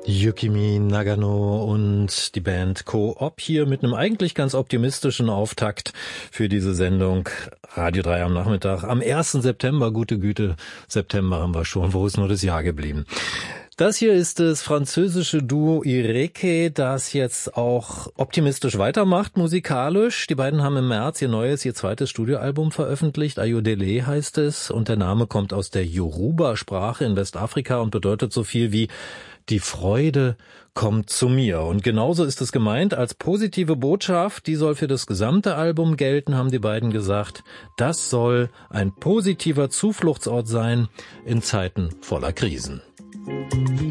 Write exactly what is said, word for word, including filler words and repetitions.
Yukimi Nagano und die Band Co-op hier mit einem eigentlich ganz optimistischen Auftakt für diese Sendung Radio drei am Nachmittag. Am ersten September, gute Güte, September haben wir schon, wo ist nur das Jahr geblieben? Das hier ist das französische Duo Ireke, das jetzt auch optimistisch weitermacht musikalisch. Die beiden haben im März ihr neues, ihr zweites Studioalbum veröffentlicht. Ayodele heißt es und der Name kommt aus der Yoruba-Sprache in Westafrika und bedeutet so viel wie die Freude kommt zu mir. Und genauso ist es gemeint als positive Botschaft. Die soll für das gesamte Album gelten, haben die beiden gesagt. Das soll ein positiver Zufluchtsort sein in Zeiten voller Krisen.